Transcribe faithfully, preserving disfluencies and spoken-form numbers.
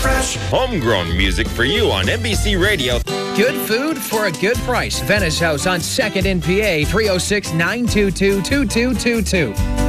fresh. Homegrown music for you on N B C Radio. Good food for a good price. Venice House on second in P A, three oh six, nine two two, two two two two.